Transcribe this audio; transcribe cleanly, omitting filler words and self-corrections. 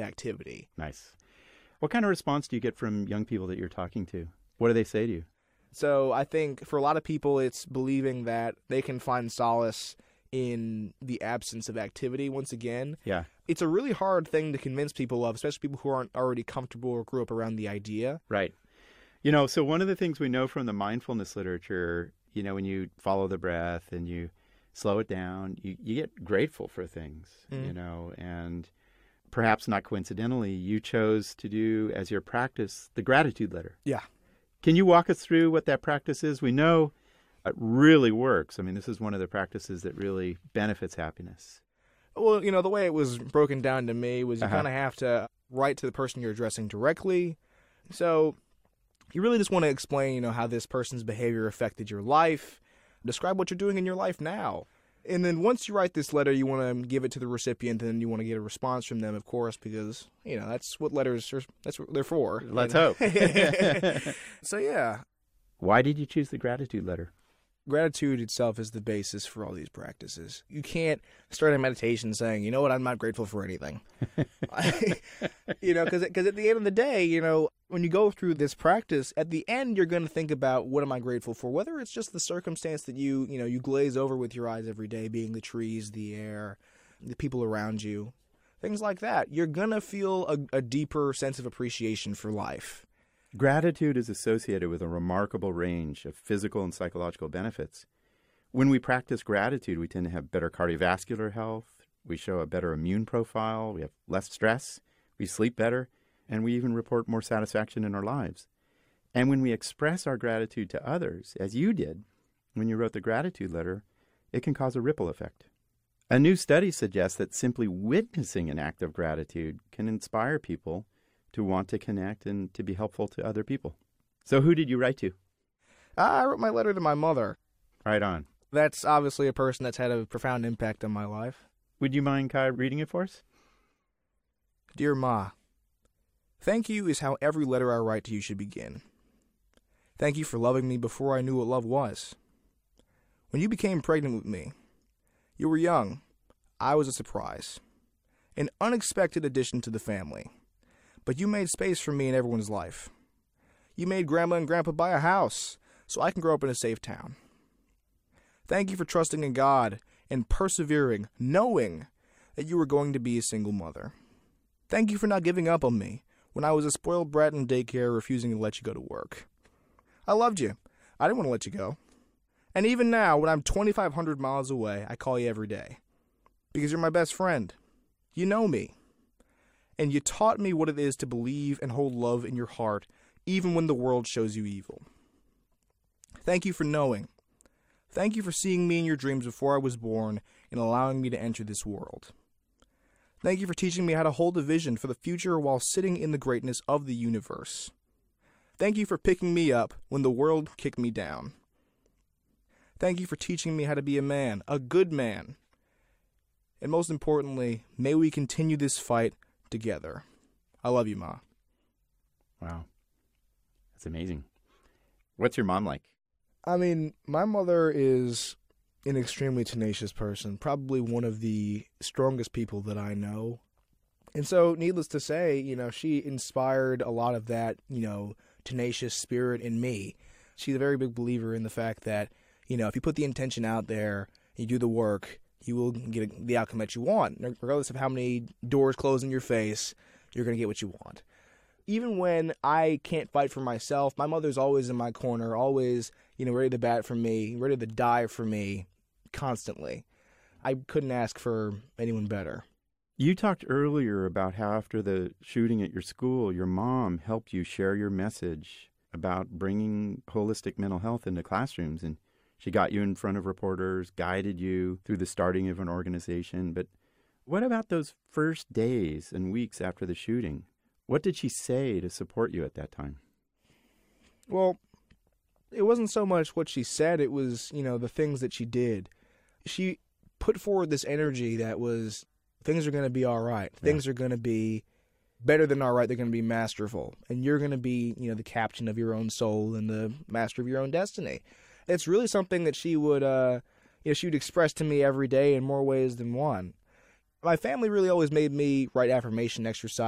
activity. Nice. What kind of response do you get from young people that you're talking to? What do they say to you? So I think for a lot of people, it's believing that they can find solace in the absence of activity once again. Yeah. It's a really hard thing to convince people of, especially people who aren't already comfortable or grew up around the idea. Right. So one of the things we know from the mindfulness literature, when you follow the breath and you slow it down, you get grateful for things, and perhaps not coincidentally, you chose to do as your practice the gratitude letter. Yeah. Can you walk us through what that practice is? We know it really works. I mean, this is one of the practices that really benefits happiness. Well, the way it was broken down to me was you kind of have to write to the person you're addressing directly. So you really just want to explain, how this person's behavior affected your life. Describe what you're doing in your life now. And then once you write this letter, you want to give it to the recipient, and you want to get a response from them, of course, because, that's what letters are, that's what they're for. Let's hope. So, yeah. Why did you choose the gratitude letter? Gratitude itself is the basis for all these practices. You can't start a meditation saying, you know what, I'm not grateful for anything. Because at the end of the day, when you go through this practice, at the end, you're going to think about what am I grateful for, whether it's just the circumstance that you glaze over with your eyes every day, being the trees, the air, the people around you, things like that. You're going to feel a deeper sense of appreciation for life. Gratitude is associated with a remarkable range of physical and psychological benefits. When we practice gratitude, we tend to have better cardiovascular health, we show a better immune profile, we have less stress, we sleep better, and we even report more satisfaction in our lives. And when we express our gratitude to others, as you did when you wrote the gratitude letter, it can cause a ripple effect. A new study suggests that simply witnessing an act of gratitude can inspire people to want to connect and to be helpful to other people. So who did you write to? I wrote my letter to my mother. Right on. That's obviously a person that's had a profound impact on my life. Would you mind, Kai, reading it for us? Dear Ma, thank you is how every letter I write to you should begin. Thank you for loving me before I knew what love was. When you became pregnant with me, you were young. I was a surprise. An unexpected addition to the family. But you made space for me in everyone's life. You made Grandma and Grandpa buy a house so I can grow up in a safe town. Thank you for trusting in God and persevering, knowing that you were going to be a single mother. Thank you for not giving up on me when I was a spoiled brat in daycare refusing to let you go to work. I loved you. I didn't want to let you go. And even now, when I'm 2,500 miles away, I call you every day. Because you're my best friend. You know me. And you taught me what it is to believe and hold love in your heart, even when the world shows you evil. Thank you for knowing. Thank you for seeing me in your dreams before I was born and allowing me to enter this world. Thank you for teaching me how to hold a vision for the future while sitting in the greatness of the universe. Thank you for picking me up when the world kicked me down. Thank you for teaching me how to be a man, a good man. And most importantly, may we continue this fight together. I love you, Ma. Wow. That's amazing. What's your mom like? I mean, my mother is an extremely tenacious person, probably one of the strongest people that I know. And so, needless to say, she inspired a lot of that, tenacious spirit in me. She's a very big believer in the fact that, if you put the intention out there, you do the work, you will get the outcome that you want. Regardless of how many doors close in your face, you're going to get what you want. Even when I can't fight for myself, my mother's always in my corner, always, ready to bat for me, ready to die for me, constantly. I couldn't ask for anyone better. You talked earlier about how after the shooting at your school, your mom helped you share your message about bringing holistic mental health into classrooms, and she got you in front of reporters, guided you through the starting of an organization. But what about those first days and weeks after the shooting? What did she say to support you at that time? Well, it wasn't so much what she said. It was, the things that she did. She put forward this energy that was, things are going to be all right. Yeah. Things are going to be better than all right. They're going to be masterful. And you're going to be, the captain of your own soul and the master of your own destiny. It's really something that she would express to me every day in more ways than one. My family really always made me write affirmation exercises